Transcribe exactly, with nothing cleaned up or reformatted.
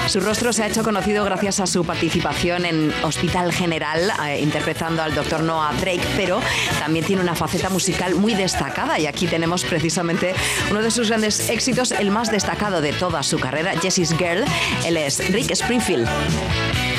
Su rostro se ha hecho conocido gracias a su participación en Hospital General, eh, interpretando al doctor Noah Drake, pero también tiene una faceta musical muy destacada y aquí tenemos precisamente uno de sus grandes éxitos, el más destacado de toda su carrera, Jessie's Girl. Él es Rick Springfield.